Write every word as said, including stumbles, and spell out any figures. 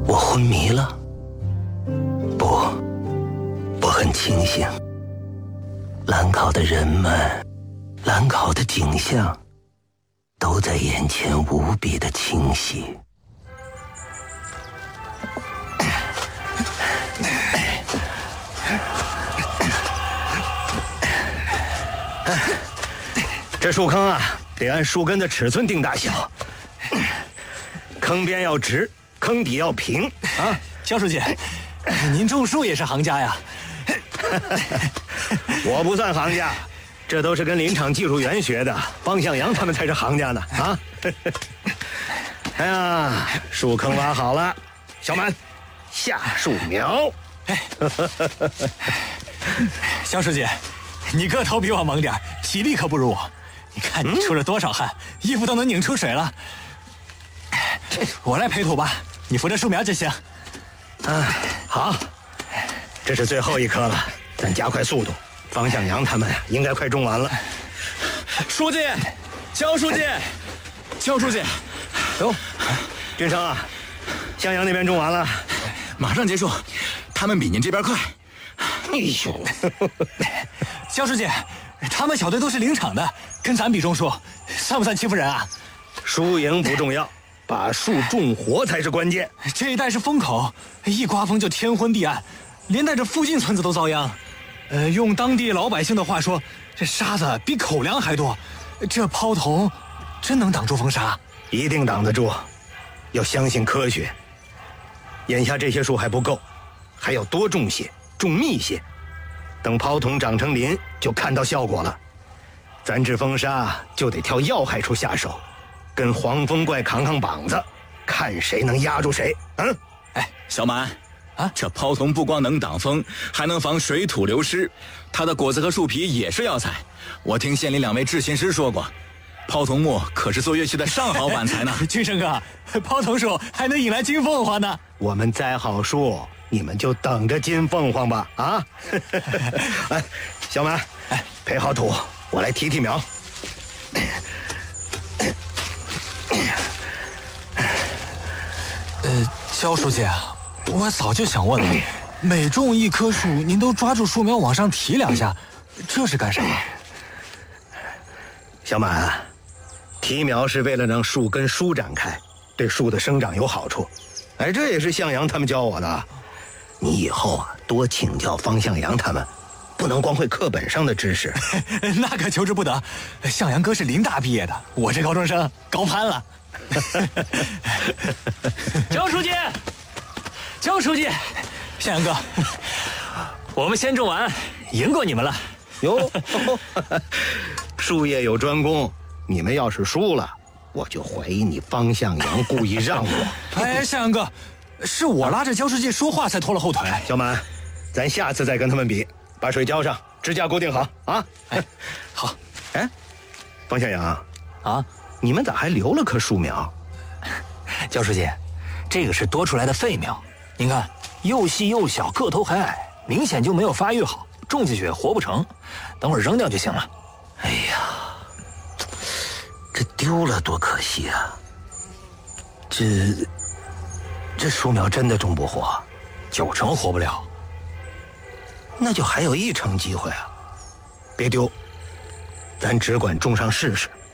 我昏迷了？不，我很清醒。兰考的人们，兰考的景象，都在眼前无比的清晰。这树坑啊，得按树根的尺寸定大小，坑边要直，坑底要平啊。 肖书记，您种树也是行家呀？ 我不算行家，这都是跟林场技术员学的，方向阳他们才是行家呢啊！哎呀，树坑挖好了，小满，下树苗。哎， 肖书记，你个头比我猛点，体力可不如我。你看你出了多少汗，嗯、衣服都能拧出水了。我来培土吧，你扶着树苗就行。 啊，好，这是最后一棵了，咱加快速度。方向阳他们应该快种完了。 书记，焦书记，焦书记， 哟，军生啊，向阳那边种完了， 马上结束，他们比您这边快。 哎呦， 焦书记，他们小队都是林场的，跟咱比种树，算不算欺负人啊？ 输赢不重要，把树种活才是关键。 这一带是风口，一刮风就天昏地暗，连带着附近村子都遭殃。呃，用当地老百姓的话说，这沙子比口粮还多，这抛头真能挡住风沙？ 一定挡得住，要相信科学。眼下这些树还不够，还要多种些，种密些。等抛筒长成林，就看到效果了。咱治风沙就得挑要害处下手，跟黄风怪扛扛膀子，看谁能压住谁。嗯， 哎，小满。啊，这抛筒不光能挡风，还能防水土流失。它的果子和树皮也是药材。我听县里两位制琴师说过，抛筒木可是做乐器的上好板材呢。 军生哥，抛筒树还能引来金凤凰呢。 我们栽好树，你们就等着金凤凰吧。啊，哎，小满，哎，培好土，我来提提苗。 呃，焦书记啊。我早就想问了，每种一棵树，您都抓住树苗往上提两下，这是干啥？ 小满，提苗是为了让树根舒展开，对树的生长有好处。哎，这也是向阳他们教我的。你以后啊，多请教方向阳他们，不能光会课本上的知识。 那可求之不得。向阳哥是林大毕业的，我这高中生高攀了。焦书记。焦书记，向阳哥，我们先种完，赢过你们了。 哟，术业有专攻，你们要是输了，我就怀疑你方向阳故意让我。 哎，向阳哥，是我拉着焦书记说话才拖了后腿。 小满，咱下次再跟他们比，把水浇上，支架固定好啊。 哎，好。 哎，方向阳啊， 你们咋还留了棵树苗？ 焦书记，这个是多出来的废苗。您看，又细又小，个头还矮，明显就没有发育好，种进去也活不成，等会儿扔掉就行了。 哎呀，这丢了多可惜啊！这这树苗真的种不活， 九成活不了， 那就还有一成机会啊！别丢，咱只管种上试试。